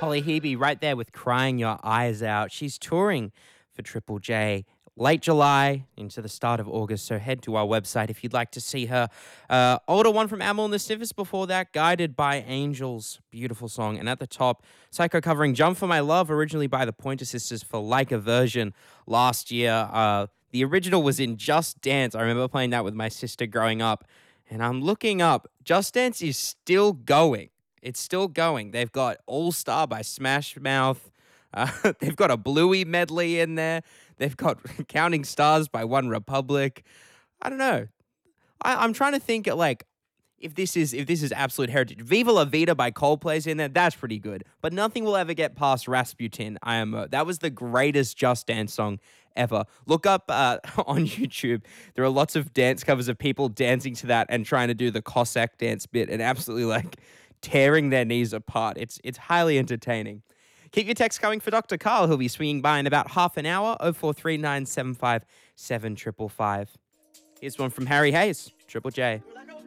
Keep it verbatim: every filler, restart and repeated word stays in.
Holly Hebe right there with Crying Your Eyes Out. She's touring for Triple J late July into the start of August, so head to our website if you'd like to see her. Uh, older one from Amyl and the Sniffers before that, Guided by Angels. Beautiful song. And at the top, Psycho covering Jump for My Love, originally by the Pointer Sisters for Like a Version last year. Uh, the original was in Just Dance. I remember playing that with my sister growing up. And I'm looking up, Just Dance is still going. It's still going. They've got All Star by Smash Mouth. Uh, they've got a Bluey medley in there. They've got Counting Stars by One Republic. I don't know. I, I'm trying to think like if this is if this is absolute heritage. Viva La Vida by Coldplay's in there. That's pretty good. But nothing will ever get past Rasputin. I am. A, that was the greatest Just Dance song ever. Look up uh, on YouTube. There are lots of dance covers of people dancing to that and trying to do the Cossack dance bit and absolutely like tearing their knees apart. It's it's highly entertaining. Keep your text coming for Doctor Carl, who'll be swinging by in about half an hour. oh four three nine seven five seven five five. Here's one from Harry Hayes, Triple J.